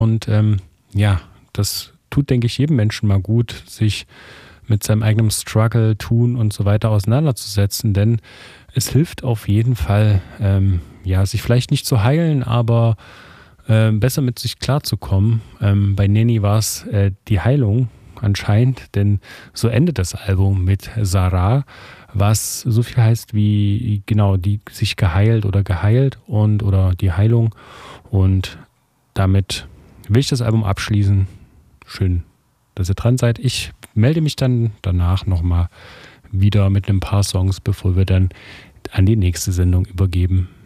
Und ja, das tut, denke ich, jedem Menschen mal gut, sich mit seinem eigenen Struggle, Tun und so weiter auseinanderzusetzen, denn es hilft auf jeden Fall, ja, sich vielleicht nicht zu heilen, aber besser mit sich klarzukommen. Bei Neni war es die Heilung anscheinend, denn so endet das Album mit Sarah, was so viel heißt wie genau die sich geheilt oder geheilt und oder die Heilung. Und damit will ich das Album abschließen. Schön, dass ihr dran seid. Ich melde mich dann danach nochmal wieder mit ein paar Songs, bevor wir dann an die nächste Sendung übergeben.